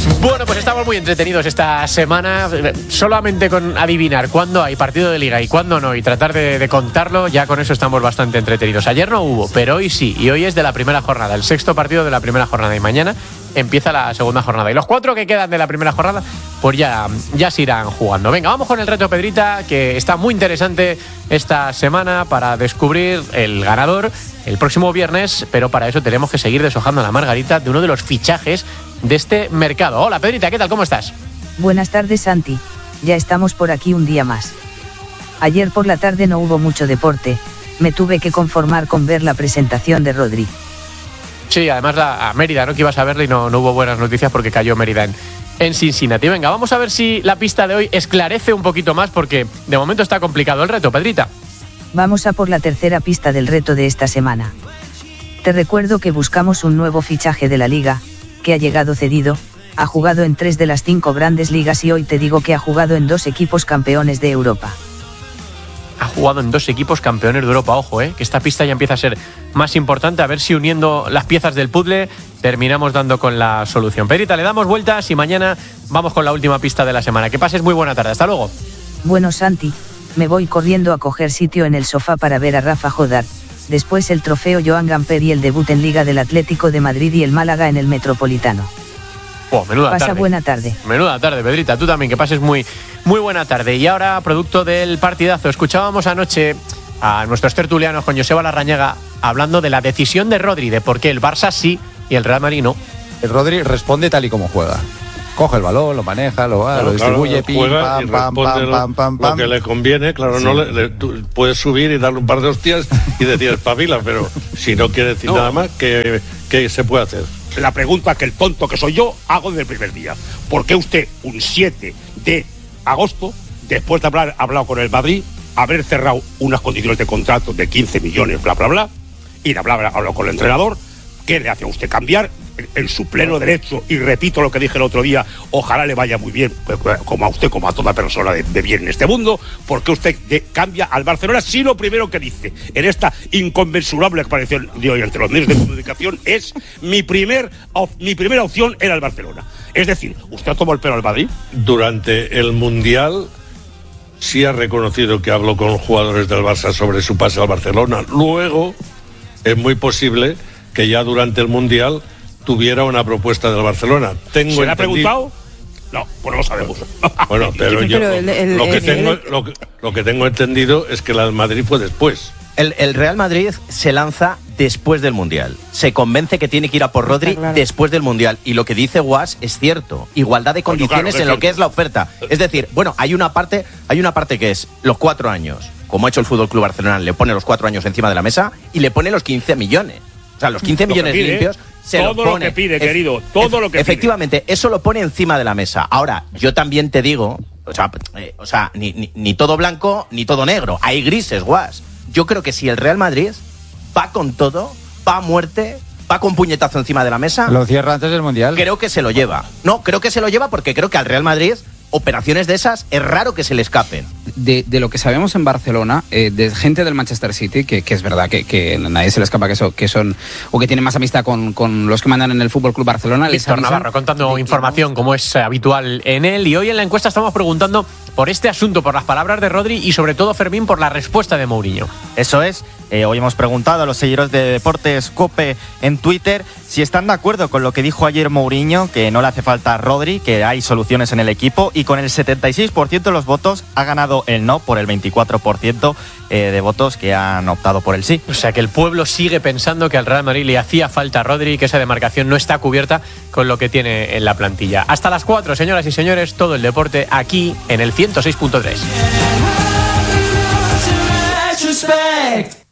Bueno, pues estamos muy entretenidos esta semana. Solamente con adivinar cuándo hay partido de Liga y cuándo no, y tratar de contarlo, ya con eso estamos bastante entretenidos. Ayer no hubo, pero hoy sí, y hoy es de la primera jornada, el sexto partido de la primera jornada, y mañana empieza la segunda jornada. Y los 4 que quedan de la primera jornada, pues ya se irán jugando. Venga, vamos con el reto Pedrita, que está muy interesante esta semana para descubrir el ganador el próximo viernes, pero para eso tenemos que seguir deshojando la margarita de uno de los fichajes de este mercado. Hola Pedrita, ¿qué tal? ¿Cómo estás? Buenas tardes, Santi. Ya estamos por aquí un día más. Ayer por la tarde no hubo mucho deporte, me tuve que conformar con ver la presentación de Rodri. Sí, además a Mérida, ¿no? Que ibas a verle y no hubo buenas noticias porque cayó Mérida en Cincinnati. Venga, vamos a ver si la pista de hoy esclarece un poquito más, porque de momento está complicado el reto, Pedrita. Vamos a por la tercera pista del reto de esta semana. Te recuerdo que buscamos un nuevo fichaje de la Liga, que ha llegado cedido, ha jugado en 3 de las 5 grandes ligas y hoy te digo que ha jugado en 2 equipos campeones de Europa. Ha jugado en 2 equipos campeones de Europa, ojo, que esta pista ya empieza a ser más importante, a ver si uniendo las piezas del puzzle terminamos dando con la solución. Pedrita, le damos vueltas y mañana vamos con la última pista de la semana. Que pases muy buena tarde, hasta luego. Bueno, Santi, me voy corriendo a coger sitio en el sofá para ver a Rafa Jodar, después el trofeo Joan Gamper y el debut en Liga del Atlético de Madrid y el Málaga en el Metropolitano. Menuda Pasa tarde. buena tarde. Menuda tarde, Pedrita, tú también, que pases muy buena tarde. Y ahora, producto del partidazo, escuchábamos anoche a nuestros tertulianos con Joseba Larrañaga hablando de la decisión de Rodri, de por qué el Barça sí y el Real Madrid no. El Rodri responde tal y como juega. Coge el balón, lo maneja, lo distribuye, juega pam, lo que le conviene. Claro, sí. Tú puedes subir y darle un par de hostias y decir espabila, pero si no quiere decir nada más, ¿qué se puede hacer? La pregunta que el tonto que soy yo hago desde el primer día. ¿Por qué usted, un 7 de agosto, después de haber hablado con el Madrid, haber cerrado unas condiciones de contrato de 15 millones, bla, bla, bla, y de hablar con el entrenador, qué le hace a usted cambiar en su pleno derecho? Y repito lo que dije el otro día, ojalá le vaya muy bien, como a usted, como a toda persona de bien en este mundo, porque usted cambia al Barcelona si lo primero que dice en esta inconmensurable aparición de hoy ante los medios de comunicación es mi primera opción era el Barcelona? Es decir, ¿usted tomó el pelo al Madrid? Durante el Mundial sí ha reconocido que habló con los jugadores del Barça sobre su pase al Barcelona. Luego es muy posible que ya durante el Mundial tuviera una propuesta del Barcelona. ¿Se le ha preguntado? No, pues no lo sabemos. Bueno, pero yo lo que tengo entendido es que la del Madrid fue después. El Real Madrid se lanza después del Mundial. Se convence que tiene que ir a por Rodri después del Mundial. Y lo que dice Guas es cierto. Igualdad de condiciones en lo que es la oferta. Es decir, bueno, hay una parte que es los 4 años. Como ha hecho el FC Barcelona, le pone los 4 años encima de la mesa y le pone los 15 millones. O sea, los 15 millones limpios se lo pone. Todo lo que pide, querido, todo lo que efectivamente, pide. Eso lo pone encima de la mesa. Ahora, yo también te digo, o sea, ni todo blanco ni todo negro. Hay grises, Guas. Yo creo que si el Real Madrid va con todo, va a muerte, va con puñetazo encima de la mesa... Lo cierra antes del Mundial. Creo que se lo lleva. No, creo que se lo lleva porque creo que al Real Madrid operaciones de esas es raro que se le escapen. De lo que sabemos en Barcelona, de gente del Manchester City, que es verdad que nadie se le escapa que son o que tienen más amistad con los que mandan en el FC Barcelona. Víctor Navarro contando información como es habitual en él, y hoy en la encuesta estamos preguntando por este asunto, por las palabras de Rodri y sobre todo, Fermín, por la respuesta de Mourinho. Eso es. Hoy hemos preguntado a los seguidores de Deportes COPE en Twitter si están de acuerdo con lo que dijo ayer Mourinho, que no le hace falta a Rodri, que hay soluciones en el equipo, y con el 76% de los votos ha ganado el no por el 24% de votos que han optado por el sí. O sea que el pueblo sigue pensando que al Real Madrid le hacía falta a Rodri y que esa demarcación no está cubierta con lo que tiene en la plantilla. Hasta las 4, señoras y señores, todo el deporte aquí en el 106.3.